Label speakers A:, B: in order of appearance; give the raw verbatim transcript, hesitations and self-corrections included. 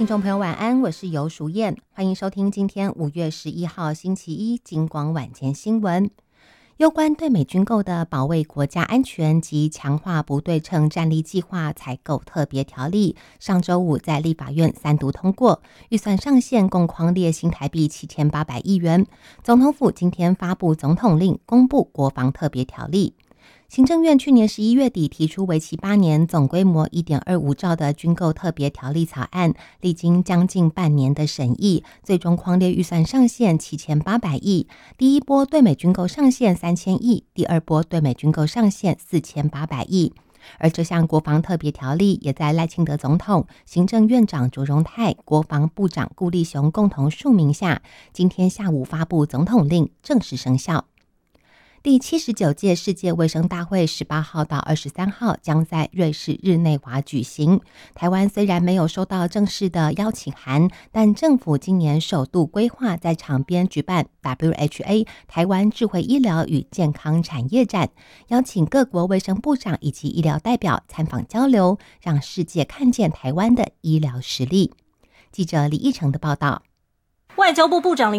A: 听众朋友晚安，我是游淑燕，欢迎收听今天五月十一号星期一金广晚间新闻。有关对美军购的保卫国家安全及强化不对称战力计划采购特别条例，上周五在立法院三读通过，预算上限共匡列新台币七千八百亿元。总统府今天发布总统令，公布国防特别条例。行政院去年十一月底提出为期八年、总规模 一点二五兆的军购特别条例草案，历经将近半年的审议，最终匡列预算上限七千八百亿。第一波对美军购上限三千亿，第二波对美军购上限四千八百亿。而这项国防特别条例也在赖清德总统、行政院长卓荣泰、国防部长顾立雄共同署名下，今天下午发布总统令，正式生效。第七十九届世界卫生大会十八号到二十三号将在瑞士日内瓦举行。台湾虽然没有收到正式的邀请函，但政府今年首度规划在场边举办 W H A 台湾智慧医疗与健康产业展，邀请各国卫生部长以及医疗代表参访交流，让世界看见台湾的医疗实力。记者李义成的报道。
B: 外交部部长林